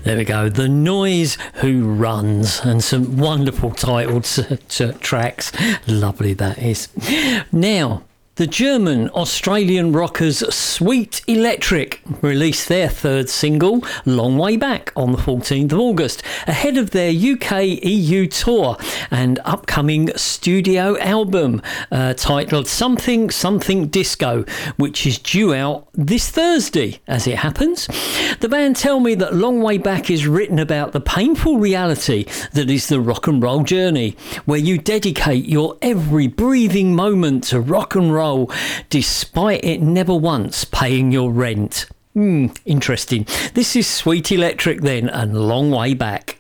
There we go. The Noise Who Runs, and some wonderful titled tracks. Lovely that is. Now, the German-Australian rockers Sweet Electric released their third single, Long Way Back, on the 14th of August, ahead of their UK-EU tour and upcoming studio album titled Something Something Disco, which is due out this Thursday, as it happens. The band tell me that Long Way Back is written about the painful reality that is the rock and roll journey, where you dedicate your every breathing moment to rock and roll, despite it never once paying your rent. Interesting. This is Sweet Electric then, and Long Way Back.